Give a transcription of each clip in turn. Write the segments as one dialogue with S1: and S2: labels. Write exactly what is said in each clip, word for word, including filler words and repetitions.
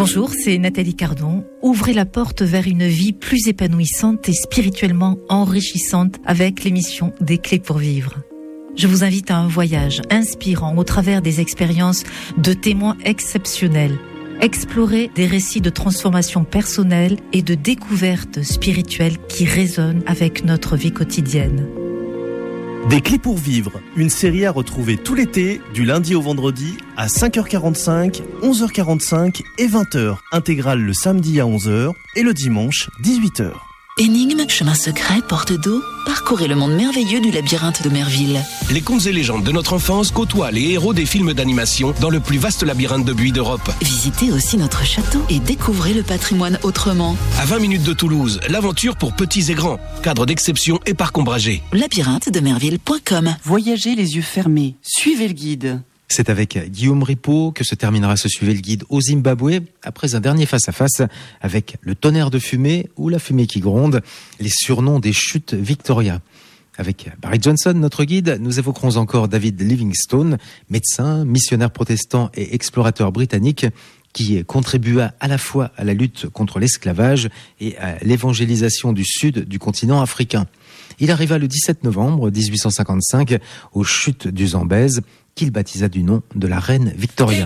S1: Bonjour, c'est Nathalie Cardon. Ouvrez la porte vers une vie plus épanouissante et spirituellement enrichissante avec l'émission Des Clés pour Vivre. Je vous invite à un voyage inspirant au travers des expériences de témoins exceptionnels. Explorer des récits de transformation personnelle et de découverte spirituelle qui résonnent avec notre vie quotidienne.
S2: Des Clés pour Vivre, une série à retrouver tout l'été, du lundi au vendredi, à cinq heures quarante-cinq, onze heures quarante-cinq et vingt heures, intégrale le samedi à onze heures et le dimanche dix-huit heures.
S3: Énigmes, chemins secrets, portes d'eau, parcourez le monde merveilleux du labyrinthe de Merville.
S4: Les contes et légendes de notre enfance côtoient les héros des films d'animation dans le plus vaste labyrinthe de buis d'Europe.
S3: Visitez aussi notre château et découvrez le patrimoine autrement.
S4: À vingt minutes de Toulouse, l'aventure pour petits et grands. Cadre d'exception et parc ombragé.
S3: labyrinthe de merville point com.
S5: Voyagez les yeux fermés, suivez le guide.
S6: C'est avec Guillaume Ripaud que se terminera ce Suivez le guide au Zimbabwe, après un dernier face-à-face avec le tonnerre de fumée ou la fumée qui gronde, les surnoms des chutes Victoria. Avec Barry Johnson, notre guide, nous évoquerons encore David Livingstone, médecin, missionnaire protestant et explorateur britannique, qui contribua à la fois à la lutte contre l'esclavage et à l'évangélisation du sud du continent africain. Il arriva le dix-sept novembre dix-huit cent cinquante-cinq aux chutes du Zambèze, qu'il baptisa du nom de la reine Victoria.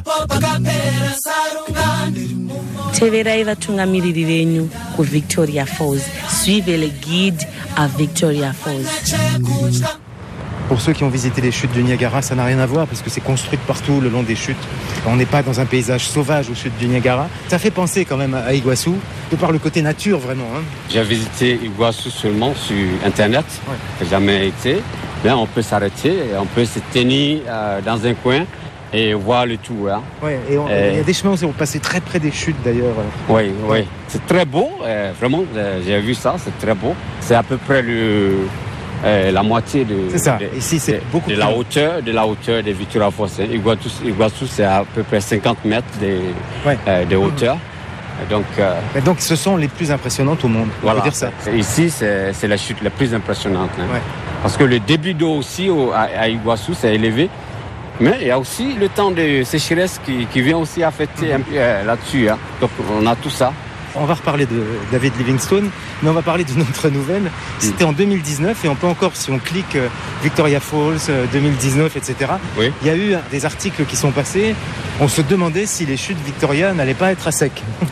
S7: Teverai vatungamiriri venyu ku Victoria Falls. Suivez le guide à Victoria Falls.
S6: Pour ceux qui ont visité les chutes du Niagara, ça n'a rien à voir parce que c'est construit partout le long des chutes. On n'est pas dans un paysage sauvage aux chutes du Niagara. Ça fait penser quand même à Iguassou, de par le côté nature vraiment. Hein.
S8: J'ai visité Iguassou seulement sur Internet, ouais. J'ai jamais été. Là, on peut s'arrêter, on peut se tenir euh, dans un coin et voir le tout. Hein.
S6: Ouais, et il et... y a des chemins où on passe très près des chutes d'ailleurs.
S8: Oui, oui. C'est très beau, euh, vraiment, euh, j'ai vu ça, c'est très beau. C'est à peu près le... Euh, la moitié de,
S6: c'est ça.
S8: de,
S6: Ici, c'est
S8: de,
S6: beaucoup
S8: de
S6: plus
S8: la hauteur de la hauteur des Victoria Falls. Iguassou, Iguassou, c'est à peu près cinquante mètres de, ouais. euh, de hauteur. Mmh. Donc, euh,
S6: Mais donc, ce sont les plus impressionnantes au monde.
S8: Voilà.
S6: On peut dire ça.
S8: Ici, c'est, c'est la chute la plus impressionnante. Hein.
S6: Ouais.
S8: Parce que le débit d'eau aussi au, à, à Iguassou, c'est élevé. Mais il y a aussi le temps de sécheresse qui, qui vient aussi affecter mmh. un peu euh, là-dessus. Hein. Donc, on a tout ça.
S6: On va reparler de David Livingstone, mais on va parler d'une autre nouvelle. C'était en deux mille dix-neuf et on peut encore, si on clique euh, Victoria Falls euh, deux mille dix-neuf, et cetera.
S8: Oui.
S6: Il y a eu des articles qui sont passés. On se demandait si les chutes Victoria n'allaient pas être à sec.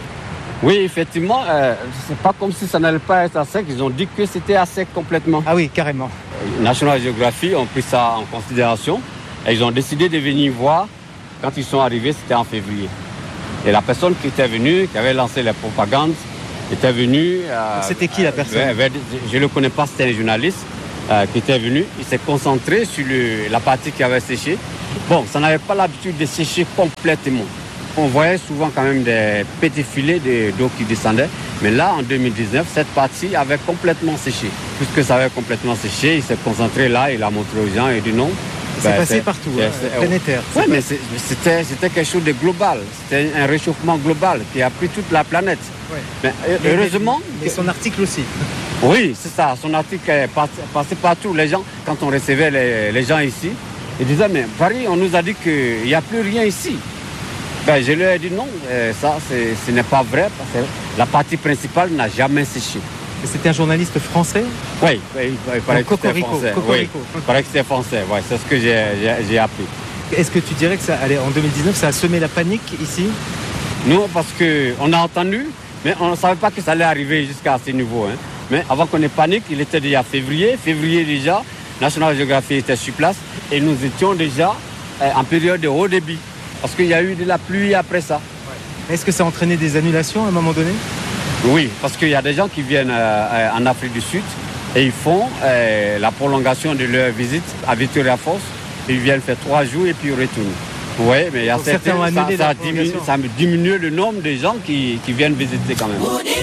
S8: Oui, effectivement, euh, c'est pas comme si ça n'allait pas être à sec. Ils ont dit que c'était à sec complètement.
S6: Ah oui, carrément.
S8: National Geographic ont pris ça en considération et ils ont décidé de venir voir. Quand ils sont arrivés, c'était en février. Et la personne qui était venue, qui avait lancé la propagande, était venue... Euh,
S6: c'était qui la personne
S8: euh, vers, Je ne le connais pas, c'était un journaliste euh, qui était venu. Il s'est concentré sur le, la partie qui avait séché. Bon, ça n'avait pas l'habitude de sécher complètement. On voyait souvent quand même des petits filets de, d'eau qui descendaient. Mais là, en deux mille dix-neuf, cette partie avait complètement séché. Puisque ça avait complètement séché, il s'est concentré là, il a montré aux gens et dit non.
S6: C'est ben, passé c'est, partout, c'est, hein, c'est, planétaire.
S8: Oui, mais c'est, c'était, c'était quelque chose de global. C'était un réchauffement global qui a pris toute la planète.
S6: Ouais.
S8: Mais, mais heureusement...
S6: Et son article aussi.
S8: Oui, c'est ça. Son article est passé, passé partout. Les gens, quand on recevait les, les gens ici, ils disaient, mais Paris, on nous a dit qu'il n'y a plus rien ici. Ben, je leur ai dit non, ça, c'est, ce n'est pas vrai. Parce que la partie principale n'a jamais séché.
S6: C'était un journaliste français ?
S8: Oui, oui, il paraît que c'était français.
S6: Cocorico.
S8: Oui, il paraît que c'était français, ouais, c'est ce que j'ai, j'ai, j'ai appris.
S6: Est-ce que tu dirais que ça, allez, en deux mille dix-neuf, ça a semé la panique ici ?
S8: Non, parce qu'on a entendu, mais on ne savait pas que ça allait arriver jusqu'à ce niveau. Hein. Mais avant qu'on ait panique, il était déjà février. Février déjà, National Geographic était sur place et nous étions déjà euh, en période de haut débit. Parce qu'il y a eu de la pluie après ça.
S6: Ouais. Est-ce que ça a entraîné des annulations à un moment donné ?
S8: Oui, parce qu'il y a des gens qui viennent euh, en Afrique du Sud et ils font euh, la prolongation de leur visite à Victoria Falls. Ils viennent faire trois jours et puis ils retournent. Oui, mais il y a certains, ça, ça, diminue, ça diminue le nombre de gens qui, qui viennent visiter quand même.